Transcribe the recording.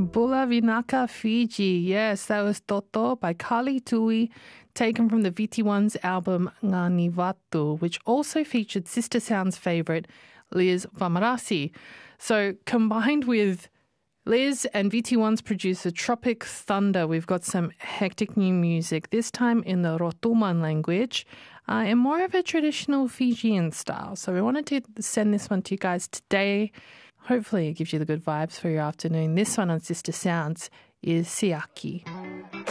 Bula Vinaka Fiji. Yes, that was Toto by Kali Tui, taken from the VT1's album Ngani Vatu, which also featured Sister Sound's favourite, Liz Vamarasi. So combined with Liz and VT1's producer Tropic Thunder, we've got some hectic new music, this time in the Rotuman language, and more of a traditional Fijian style. So we wanted to send this one to you guys today. Hopefully it gives you the good vibes for your afternoon. This one on Sister Sounds is Siaki.